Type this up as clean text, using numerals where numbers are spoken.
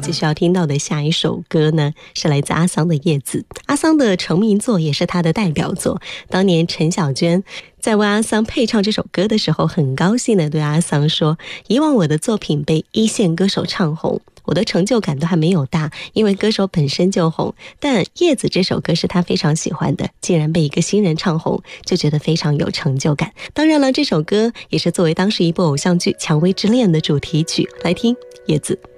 继续要听到的下一首歌呢，是来自阿桑的《叶子》。阿桑的成名作也是他的代表作。当年陈小娟在为阿桑配唱这首歌的时候，很高兴地对阿桑说：以往我的作品被一线歌手唱红，我的成就感都还没有大，因为歌手本身就红。但《叶子》这首歌是他非常喜欢的，既然被一个新人唱红，就觉得非常有成就感。当然了，这首歌也是作为当时一部偶像剧《蔷薇之恋》的主题曲。来听《叶子》。